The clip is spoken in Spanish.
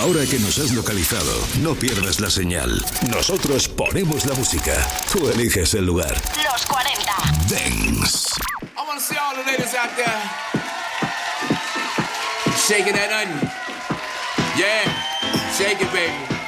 Ahora que nos has localizado, no pierdas la señal. Nosotros ponemos la música. Tú eliges el lugar. Los 40 Dance. I want to see all the ladies out there shaking that onion. Yeah, shake it, baby.